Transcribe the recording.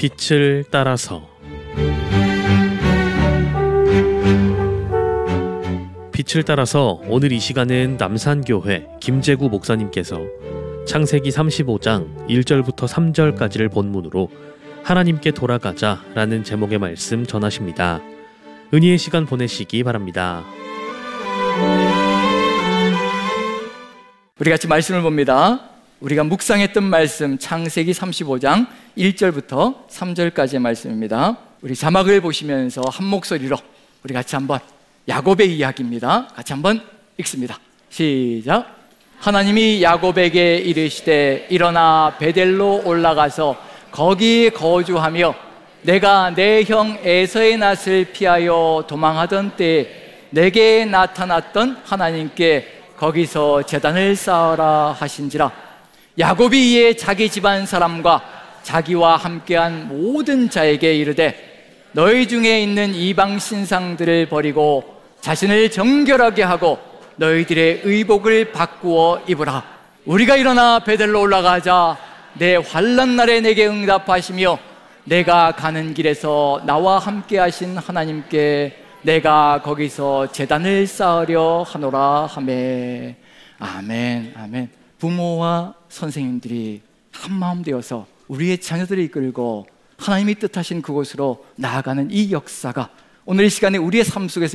빛을 따라서. 빛을 따라서 오늘 이 시간은 남산교회 김재구 목사님께서 창세기 35장 1절부터 3절까지를 본문으로 하나님께 돌아가자 라는 제목의 말씀 전하십니다. 은혜의 시간 보내시기 바랍니다. 우리 같이 말씀을 봅니다. 우리가 묵상했던 말씀 창세기 35장 1절부터 3절까지의 말씀입니다. 우리 자막을 보시면서 한 목소리로 우리 같이 한번 야곱의 이야기입니다. 같이 한번 읽습니다. 시작. 하나님이 야곱에게 이르시되 일어나 베델로 올라가서 거기 거주하며 내가 내 형 에서의 낯을 피하여 도망하던 때에 내게 나타났던 하나님께 거기서 제단을 쌓아라 하신지라. 야곱이 이에 자기 집안 사람과 자기와 함께한 모든 자에게 이르되 너희 중에 있는 이방 신상들을 버리고 자신을 정결하게 하고 너희들의 의복을 바꾸어 입으라. 우리가 일어나 베델로 올라가자. 내 환난 날에 내게 응답하시며 내가 가는 길에서 나와 함께 하신 하나님께 내가 거기서 제단을 쌓으려 하노라 하매. 아멘, 아멘. 부모와 선생님들이 한마음 되어서 우리의 자녀들을 이끌고 하나님이 뜻하신 그곳으로 나아가는 이 역사가 오늘 이 시간에 우리의 삶 속에서